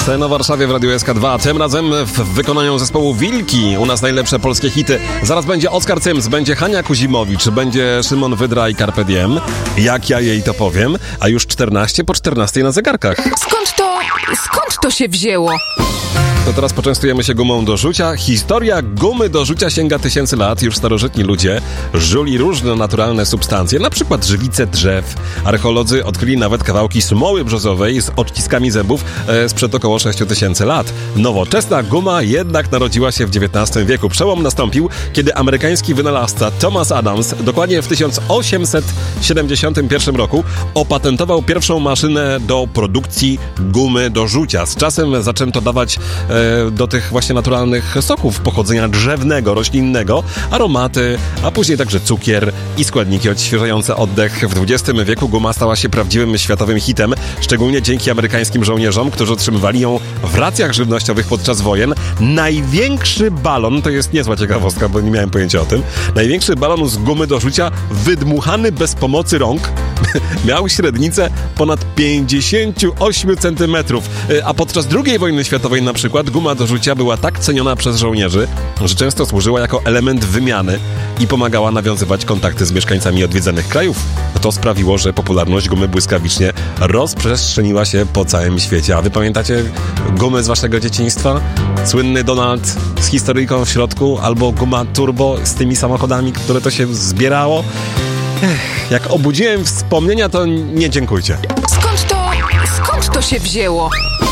Scena w Warszawie w Radiu SK2. Tym razem w wykonaniu zespołu Wilki. U nas najlepsze polskie hity. Zaraz będzie Oskar Cyms, będzie Hania Kuzimowicz, będzie Szymon Wydra i Carpe Diem. Jak ja jej to powiem. A już 14 po 14 na zegarkach. Skąd to się wzięło? To teraz poczęstujemy się gumą do rzucia. Historia gumy do rzucia sięga tysięcy lat. Już starożytni ludzie żuli różne naturalne substancje, na przykład żywice drzew. Archeolodzy odkryli nawet kawałki smoły brzozowej z odciskami zębów sprzed około 6000 lat. Nowoczesna guma jednak narodziła się w XIX wieku. Przełom nastąpił, kiedy amerykański wynalazca Thomas Adams dokładnie w 1871 roku opatentował pierwszą maszynę do produkcji gumy do rzucia. Z czasem zaczęto dawać do tych właśnie naturalnych soków pochodzenia drzewnego, roślinnego, aromaty, a później także cukier i składniki odświeżające oddech. W XX wieku guma stała się prawdziwym światowym hitem, szczególnie dzięki amerykańskim żołnierzom, którzy otrzymywali ją w racjach żywnościowych podczas wojen. Największy balon, to jest niezła ciekawostka, bo nie miałem pojęcia o tym, największy balon z gumy do rzucia wydmuchany bez pomocy rąk miał średnicę ponad 58 cm, a podczas II wojny światowej na przykład guma do rzucia była tak ceniona przez żołnierzy, że często służyła jako element wymiany i pomagała nawiązywać kontakty z mieszkańcami odwiedzanych krajów. To sprawiło, że popularność gumy błyskawicznie rozprzestrzeniła się po całym świecie. A wy pamiętacie gumy z waszego dzieciństwa? Słynny Donald z historyjką w środku, albo guma turbo z tymi samochodami, które to się zbierało? Jak obudziłem wspomnienia, to nie dziękujcie. Skąd to się wzięło?